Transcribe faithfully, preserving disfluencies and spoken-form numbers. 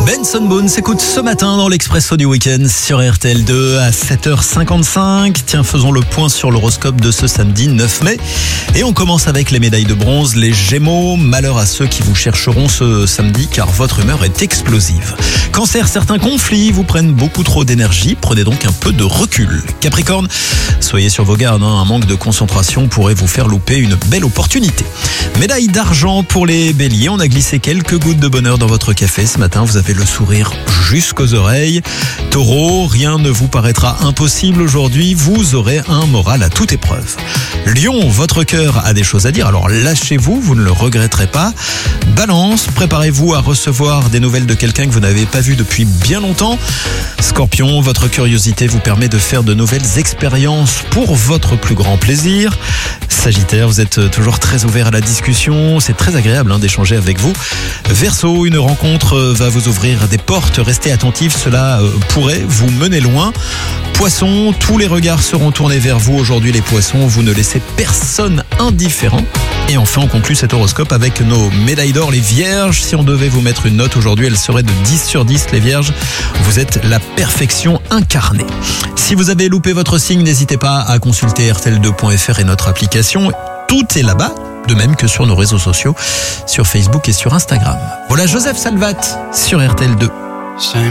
Benson Boone s'écoute ce matin dans l'Expresso du Week-end sur R T L deux à sept heures cinquante-cinq. Tiens, faisons le point sur l'horoscope de ce samedi neuf mai. Et on commence avec les médailles de bronze, les Gémeaux. Malheur à ceux qui vous chercheront ce samedi car votre humeur est explosive. Cancer, certains conflits vous prennent beaucoup trop d'énergie. Prenez donc un peu de recul. Capricorne, soyez sur vos gardes. Hein. Un manque de concentration pourrait vous faire louper une belle opportunité. Médaille d'argent pour les Béliers. On a glissé quelques gouttes de bonheur dans votre café ce matin. Vous avez le sourire jusqu'aux oreilles. Taureau, rien ne vous paraîtra impossible aujourd'hui. Vous aurez un moral à toute épreuve. Lion, votre cœur a des choses à dire. Alors lâchez-vous, vous ne le regretterez pas. Balance, préparez-vous à recevoir des nouvelles de quelqu'un que vous n'avez pas vu depuis bien longtemps. Scorpion, votre curiosité vous permet de faire de nouvelles expériences pour votre plus grand plaisir. Sagittaire, vous êtes toujours très ouvert à la discussion. C'est très agréable hein, d'échanger avec vous. Verseau, une rencontre va vous ouvrir des portes. Restez attentifs, cela euh, pourrait vous mener loin. Poisson, tous les regards seront tournés vers vous. Aujourd'hui, les poissons, vous ne laissez personne indifférent. Et enfin, on conclut cet horoscope avec nos médailles d'or, les Vierges. Si on devait vous mettre une note aujourd'hui, elle serait de dix sur dix, les Vierges. Vous êtes la perfection incarnée. Si vous avez loupé votre signe, n'hésitez pas à consulter R T L deux point F R et notre application. Tout est là-bas, de même que sur nos réseaux sociaux, sur Facebook et sur Instagram. Voilà Joseph Salvat sur R T L deux.